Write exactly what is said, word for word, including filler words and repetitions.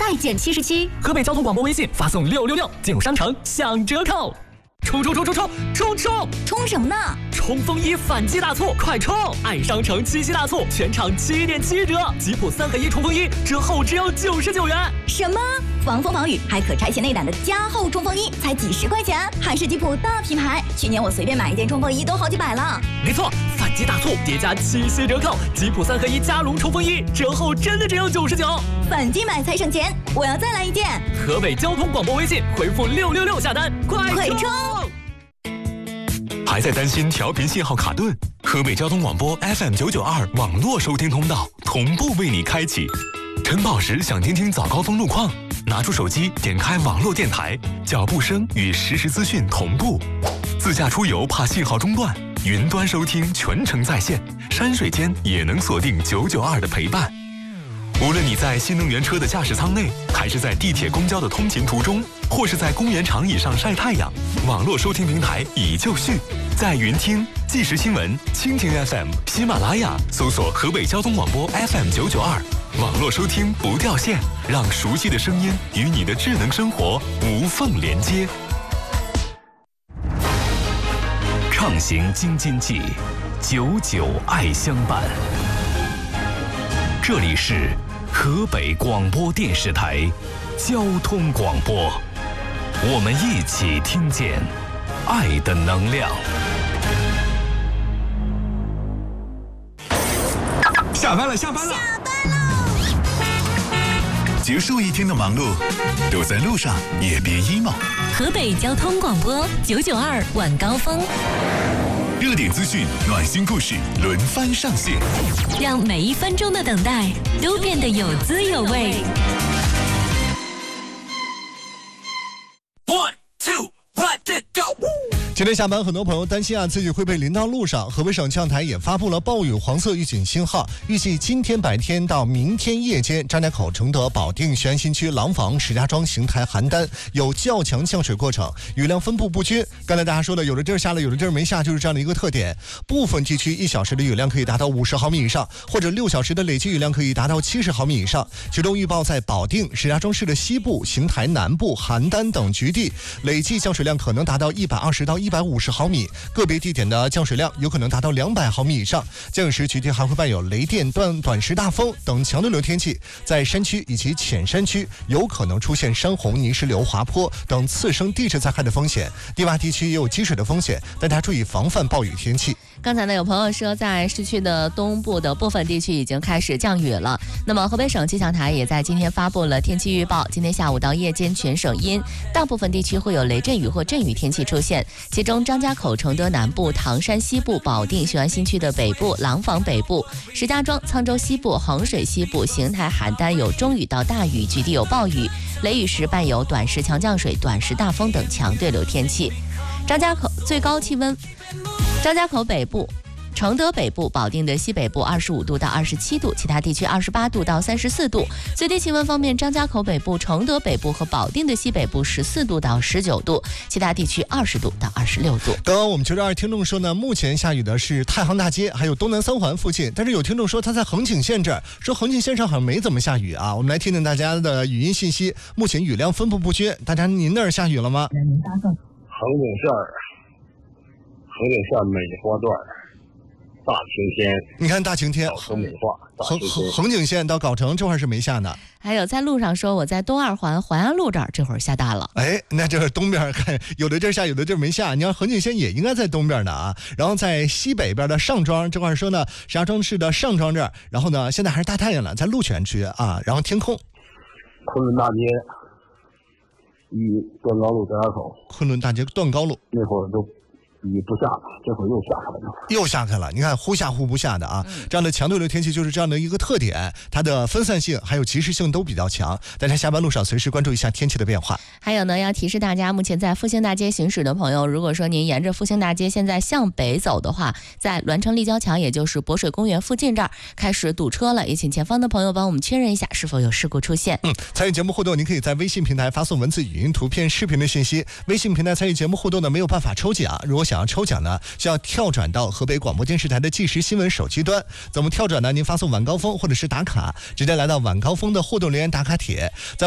再减七十七。 河北交通广播微信发送六六六，进入商城享折扣。冲冲冲冲冲冲冲！ 冲什么呢？ 冲锋衣反击大促，快冲！爱商城七夕大促，全场七点七折，吉普三合一冲锋衣折后只要九十九元。 什么？防风防雨还可拆卸内胆的加厚冲锋衣，才几十块钱，还是吉普大品牌。去年我随便买一件冲锋衣都好几百了。 没错，反击大促叠加七夕折扣，吉普三合一加绒冲锋衣折后真的只要九十九。 反击买才省钱，我要再来一件。 河北交通广播微信回复六六六下单，快快冲！ 还在担心调频信号卡顿？河北交通广播 F M 九九二网络收听通道同步为你开启。晨跑时想听听早高峰路况，拿出手机点开网络电台，脚步声与实时资讯同步。自驾出游怕信号中断，云端收听全程在线，山水间也能锁定九九二的陪伴。无论你在新能源车的驾驶舱内，还是在地铁公交的通勤途中，或是在公园长椅上晒太阳，网络收听平台已就绪，在云听、即时新闻、蜻蜓 F M、喜马拉雅搜索河北交通广播 F M 九九二，网络收听不掉线，让熟悉的声音与你的智能生活无缝连接。 畅行京津冀，久久爱相伴。这里是河北广播电视台交通广播，我们一起听见爱的能量。 下班了，下班了， 下班喽！ 结束一天的忙碌，都在路上也别 emo。 河北交通广播九九二晚高峰， 热点资讯、暖心故事轮番上线， 让每一分钟的等待都变得有滋有味。 One two let it go。 今天下班，很多朋友担心啊自己会被淋到路上。河北省气象台也发布了暴雨黄色预警信号，预计今天白天到明天夜间，张家口、承德、保定、雄安新区、廊坊、石家庄、邢台、邯郸有较强降水过程，雨量分布不均。刚才大家说的，有的地儿下了，有的地儿没下，就是这样的一个特点。部分地区一小时的雨量可以达到五十毫米以上，或者六小时的累计雨量可以达到七十毫米以上。其中预报在保定、石家庄市的西部、邢台南部、邯郸等局地，累计降水量可能达到一百二十到一百五十毫米，个别地点的降水量有可能达到两百毫米以上。降雨时局地还会伴有雷电、短短时大风等强对流天气，在山区以及浅山区有可能出现山洪、泥石流、滑坡等次生地质灾害的风险，低洼地区也有积水的风险，大家注意防范暴雨天气。 刚才呢，有朋友说在市区的东部的部分地区已经开始降雨了。那么河北省气象台也在今天发布了天气预报，今天下午到夜间全省阴，大部分地区会有雷阵雨或阵雨天气出现，其中张家口、承德南部、唐山西部、保定、雄安新区的北部、廊坊北部、石家庄、沧州西部、衡水西部、邢台、邯郸有中雨到大雨，局地有暴雨，雷雨时伴有短时强降水、短时大风等强对流天气。张家口最高气温，张家口北部、承德北部、保定的西北部二十五度到二十七度，其他地区二十八度到三十四度。最低气温方面，张家口北部、承德北部和保定的西北部十四度到十九度，其他地区二十度到二十六度。 刚刚我们九十二听众说呢，目前下雨的是太行大街还有东南三环附近，但是有听众说他在横景县这儿，说横景县上好像没怎么下雨啊。我们来听听大家的语音信息，目前雨量分布不均，大家您那儿下雨了吗？ 横景县横景县美花段大晴天， 你看大晴天， 横美化横横景县到藁城这块是没下呢。 还有在路上说我在东二环淮安路这儿，这会儿下大了。 哎，那这是东边看，有的地儿下，有的地儿没下。你看横景县也应该在东边呢啊。然后在西北边的上庄这块说呢，石家庄市的上庄这儿，然后呢现在还是大太阳了，在鹿泉区啊。然后天空， 昆仑大街与段高路张家口， 昆仑大街段高路那会儿都雨不下了，这会儿又下开了， 又下开了。你看忽下忽不下的啊，嗯、这样的强对流天气就是这样的一个特点，它的分散性还有及时性都比较强。大家下班路上随时关注一下天气的变化。 还有呢，要提示大家，目前在复兴大街行驶的朋友，如果说您沿着复兴大街现在向北走的话，在栾城立交桥，也就是博水公园附近这儿开始堵车了，也请前方的朋友帮我们确认一下是否有事故出现。 嗯，参与节目互动，您可以在微信平台发送文字、语音、图片、视频的信息。微信平台参与节目互动呢，没有办法抽奖，如果想要抽奖呢，需要跳转到河北广播电视台的即时新闻手机端。怎么跳转呢？您发送晚高峰或者是打卡，直接来到晚高峰的互动留言打卡帖，在